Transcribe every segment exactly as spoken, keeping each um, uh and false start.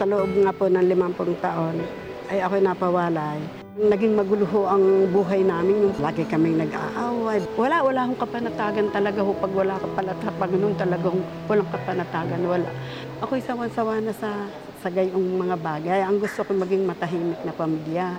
sa loob nga po ng limampung taon, ay ako'y napawalay. Naging magulo ho ang buhay namin, yung lagi kaming nag-aaway. Wala, wala akong kapanatagan talaga ho. Pag wala ka pala sa Panginoon, talagang walang kapanatagan, wala. Ako'y sawan-sawa na sa, sa gayong mga bagay. Ang gusto ko maging matahimik na pamilya.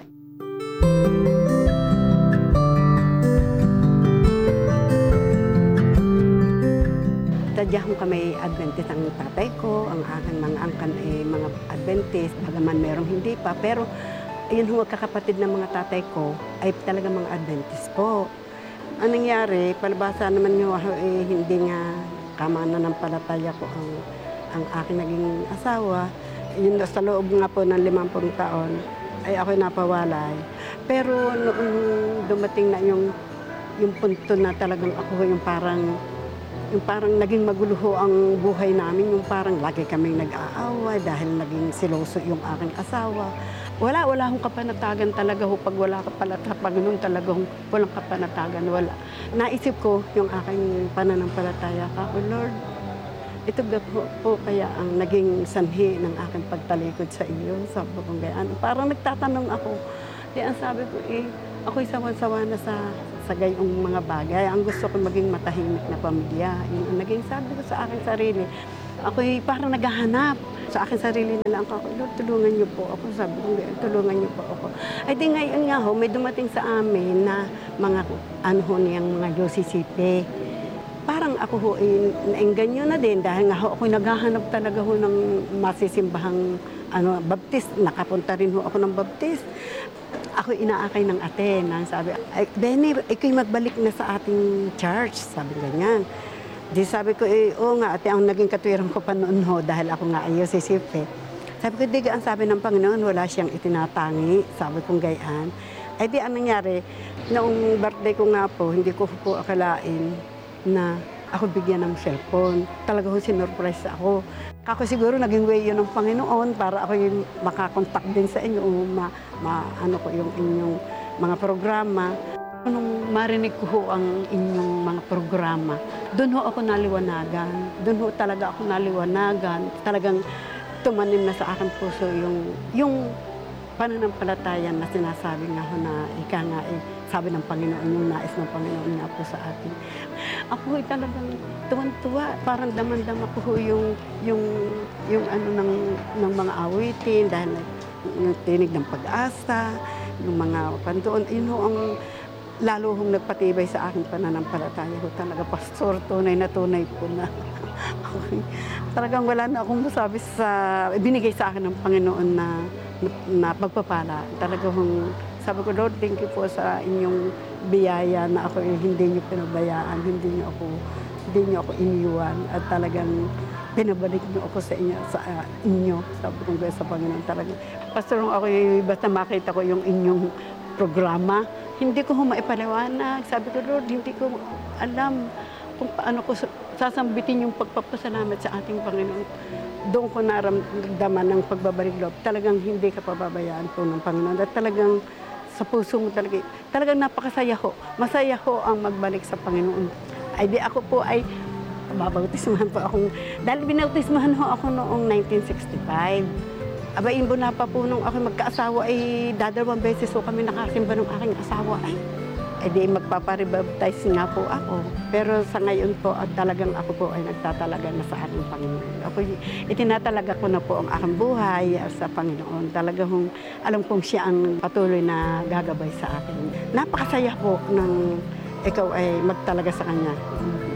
Tadyahon kami Adventist ang tatay ko, ang aking mga angkan ay mga Adventist, bagaman merong hindi pa. Pero ayun ho, kakapatid ng mga tatay ko ay talaga mga Adventist po. Ang nangyari, palabasa naman nyo, eh, hindi nga kamananampalataya ko ang, ang aking naging asawa. Yun, sa loob nga po ng limampung taon, ay ako'y napawalay. Pero noong dumating na yung, yung punto na talagang ako yung parang, yung parang naging magulo ho ang buhay namin, yung parang lagi kaming nag-aaway dahil naging siloso yung aking asawa. Wala, wala akong kapanatagan talaga ho. Pag wala ka pala sa Panginoon, talagang walang kapanatagan, wala. Naisip ko yung aking pananampalataya ka, oh Lord, ito po, po kaya ang naging sanhi ng aking pagtalikod sa iyo. Sabi ko gayaan. Parang nagtatanong ako. Di ang sabi ko, eh, ako'y sawan-sawa na sa, sa gayong mga bagay. Ang gusto ko maging matahimik na pamilya. Yun ang naging sabi ko sa aking sarili. Ako'y parang naghahanap. Sa akin sarili na lang ako, Lord, tulungan niyo po ako. Sabi ko, tulungan niyo po ako. Ay di ngayon nga ho, may dumating sa amin na mga ano ho niyang mga Yosisipe. Parang ako ho, eh, naengganyo na din dahil nga ho, ako'y naghahanap talaga ho ng masisimbahang ano, baptist. Nakapunta rin ho ako ng baptist. Ako'y inaakay ng ate. Nang sabi, ay, Benny, ikaw magbalik na sa ating church. Sabi ganyan. Di sabi ko, eh, oo nga, ate, ang naging katwiran ko pa noon ho, dahil ako nga ayaw sisipe. Sabi ko, di ang sabi ng Panginoon, wala siyang itinatangi. Sabi kong gayaan. Ay di, ang nangyari, noong birthday ko nga po, hindi ko po akalain na ako bigyan ng cellphone. Talaga ho, sinurprise ako. Ako siguro, naging way yun ng Panginoon para ako yung makakontak din sa inyo, ma, ma, ano ko, yung inyong mga programa. Nung marinig ko ho ang inyong mga programa, doon ho ako naliwanagan. Doon ho talaga ako naliwanagan. Talagang tumanim na sa aking puso yung, yung pananampalataya na sinasabi nga ho na ika nga eh, sabi ng Panginoon, yung nais ng Panginoon nga po sa atin. Ako ho talagang tuwan-tuwa. Parang daman-dama ko ho yung, yung, yung ano ng, ng mga awitin dahil yung tinig ng pag-asa, yung mga pandoon. Yun ho ang lalo hong nagpatibay sa aking pananampalataya ko talaga, pastor, tunay na tunay po na. Okay. Talagang wala na akong masabi sa, binigay sa akin ng Panginoon na, na pagpapala. Talagang sabi ko, Lord, thank you po sa inyong biyaya na ako eh, hindi niyo pinabayaan, hindi niyo ako, hindi niyo ako iniwan at talagang pinabalik niyo ako sa inyo, sa uh, inyo. Sabi ko sa Panginoon talaga. Pastor, ako eh, basta makita ko yung inyong programa, hindi ko ho maipaliwanag. Sabi ko, Lord, hindi ko alam kung paano ko sasambitin yung pagpapasalamat sa ating Panginoon. Doon ko naramdaman ng pagbabalik loob. Talagang hindi ka pababayaan po ng Panginoon. At talagang sa puso mo talaga, talagang napakasaya ho. Masaya ho ang magbalik sa Panginoon. Ay di ako po ay babautismahan po akong, dahil binautismahan ho ako noong nineteen sixty-five. Aba, imbo na pa po nung ako magkaasawa ay dadalawang beses po kami nakasimba ng aking asawa. Ay, eh di magpaparibaptize nga po ako. Pero sa ngayon po, at talagang ako po ay nagtatalaga na sa aking Panginoon. Ako, itinatalaga ko na po ang aking buhay sa Panginoon. Talagang alam kong siya ang patuloy na gagabay sa akin. Napakasaya po ng ikaw ay magtalaga sa Kanya.